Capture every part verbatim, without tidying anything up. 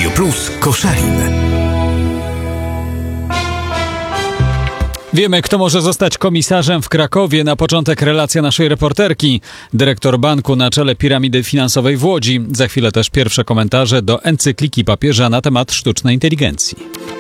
Radio Plus Koszalin. Wiemy, kto może zostać komisarzem w Krakowie. Na początek relacja naszej reporterki. Dyrektor banku na czele piramidy finansowej w Łodzi. Za chwilę też pierwsze komentarze do encykliki papieża na temat sztucznej inteligencji.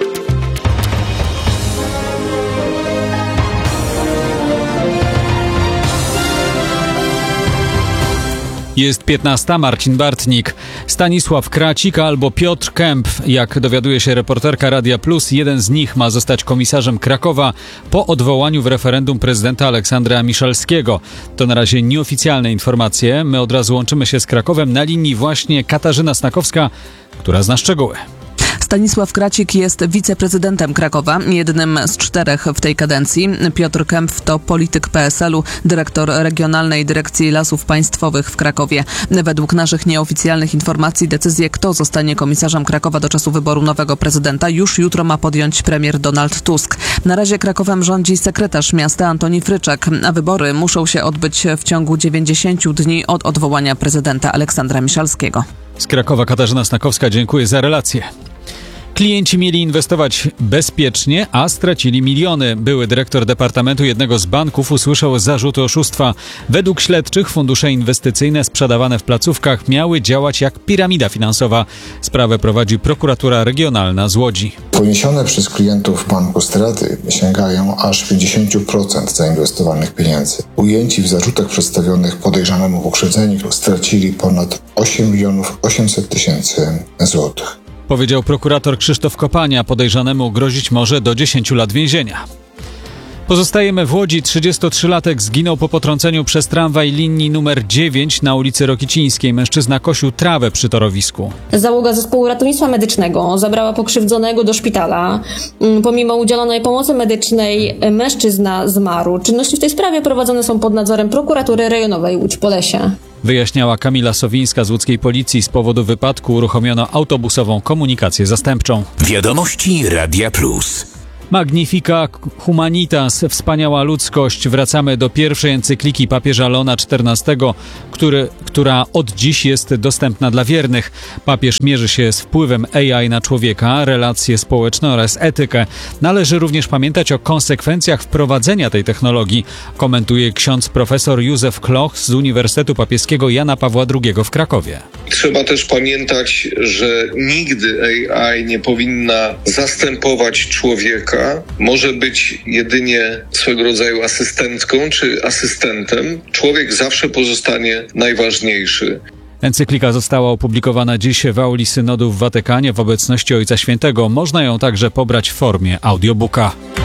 Jest piętnasta, Marcin Bartnik. Stanisław Kracik albo Piotr Kempf. Jak dowiaduje się reporterka Radia Plus, jeden z nich ma zostać komisarzem Krakowa po odwołaniu w referendum prezydenta Aleksandra Miszalskiego. To na razie nieoficjalne informacje. My od razu łączymy się z Krakowem. Na linii właśnie Katarzyna Snakowska, która zna szczegóły. Stanisław Kracik jest wiceprezydentem Krakowa, jednym z czterech w tej kadencji. Piotr Kempf to polityk P S L u, dyrektor Regionalnej Dyrekcji Lasów Państwowych w Krakowie. Według naszych nieoficjalnych informacji decyzję, kto zostanie komisarzem Krakowa do czasu wyboru nowego prezydenta, już jutro ma podjąć premier Donald Tusk. Na razie Krakowem rządzi sekretarz miasta Antoni Fryczak, a wybory muszą się odbyć w ciągu dziewięćdziesięciu dni od odwołania prezydenta Aleksandra Miszalskiego. Z Krakowa Katarzyna Snakowska, dziękuję za relację. Klienci mieli inwestować bezpiecznie, a stracili miliony. Były dyrektor departamentu jednego z banków usłyszał zarzuty oszustwa. Według śledczych fundusze inwestycyjne sprzedawane w placówkach miały działać jak piramida finansowa. Sprawę prowadzi prokuratura regionalna z Łodzi. Poniesione przez klientów banku straty sięgają aż pięćdziesiąt procent zainwestowanych pieniędzy. Ujęci w zarzutach przedstawionych podejrzanemu w uprzedzeniu stracili ponad osiem milionów osiemset tysięcy złotych. Powiedział prokurator Krzysztof Kopania. Podejrzanemu grozić może do dziesięciu lat więzienia. Pozostajemy w Łodzi. trzydziestotrzylatek zginął po potrąceniu przez tramwaj linii numer dziewięć na ulicy Rokicińskiej. Mężczyzna kosił trawę przy torowisku. Załoga zespołu ratownictwa medycznego zabrała pokrzywdzonego do szpitala. Pomimo udzielonej pomocy medycznej mężczyzna zmarł. Czynności w tej sprawie prowadzone są pod nadzorem prokuratury rejonowej Łódź-Polesie. Wyjaśniała Kamila Sowińska z łódzkiej policji. Z powodu wypadku uruchomiono autobusową komunikację zastępczą. Wiadomości Radia Plus. Magnifica Humanitas, wspaniała ludzkość. Wracamy do pierwszej encykliki papieża Leona czternastego, który, która od dziś jest dostępna dla wiernych. Papież mierzy się z wpływem A I na człowieka, relacje społeczne oraz etykę. Należy również pamiętać o konsekwencjach wprowadzenia tej technologii, komentuje ksiądz profesor Józef Kloch z Uniwersytetu Papieskiego Jana Pawła drugiego w Krakowie. Trzeba też pamiętać, że nigdy A I nie powinna zastępować człowieka. Może być jedynie swego rodzaju asystentką czy asystentem. Człowiek zawsze pozostanie najważniejszy. Encyklika została opublikowana dziś w auli synodu w Watykanie w obecności Ojca Świętego. Można ją także pobrać w formie audiobooka.